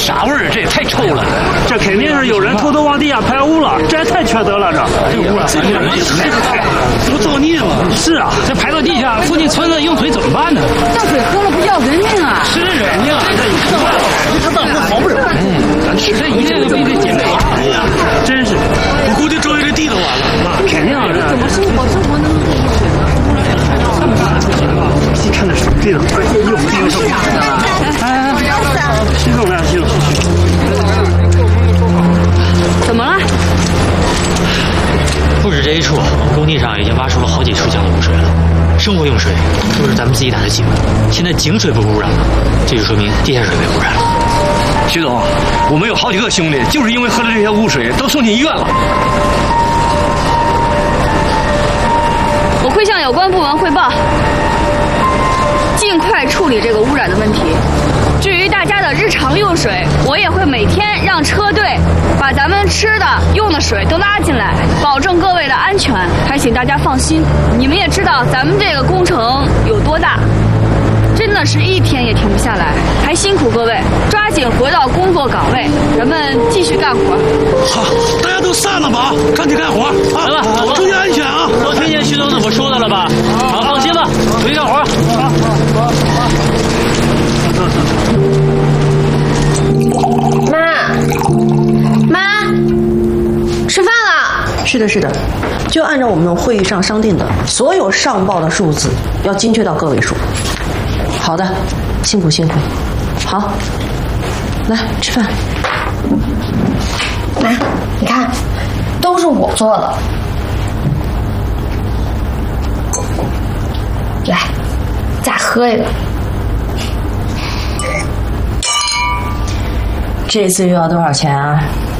啥味儿？这也太臭了！ 这肯定是有人偷偷往地下排污了，这也太缺德了！这污染， 这不造孽吗？ 是啊，这排到地下，附近村子用水怎么办呢？ 这水喝了不要人命啊！ 是人命， 他当然好不了。 咱吃这一切都比这减肥，真是。 我估计周围这地都完了。 那肯定是。 怎么生活能这么水呢？ 细看这水，这种又冰又哎，吸收了，吸收。 怎么了？ 不止这一处，工地上已经挖出了好几处江的污水了。生活用水都是咱们自己打的井，现在井水被污染了，这就说明地下水被污染了。 徐总，我们有好几个兄弟就是因为喝了这些污水，都送进医院了。 我会向有关部门汇报，尽快处理这个污染的问题。至于大家的日常用水，我也会每天让车队把咱们吃的、用的水都拉进来，保证各位的安全。还请大家放心，你们也知道咱们这个工程有多大，真的是一天也停不下来，还辛苦各位，抓紧回到工作岗位，人们继续干活。 好，大家都散了吧，赶紧干活啊！ 来吧， 注意安全啊！ 都听见徐总怎么说的了吧？好，放心吧，回去干活。 妈，吃饭了。 是的，是的，就按照我们会议上商定的，所有上报的数字要精确到个位数。好的，辛苦辛苦。好，来吃饭。 妈，你看，都是我做的。来，再喝一个。 这次又要多少钱啊？